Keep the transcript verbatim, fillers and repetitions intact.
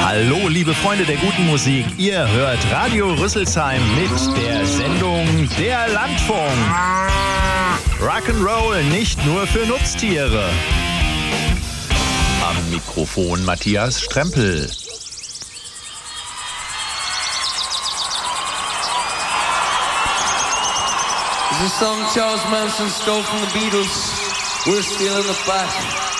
Hallo, liebe Freunde der guten Musik. Ihr hört Radio Rüsselsheim mit der Sendung Der Landfunk. Rock'n'Roll nicht nur für Nutztiere. Am Mikrofon Matthias Strempel. This is a song Charles Manson stole from the Beatles. We're still in the back.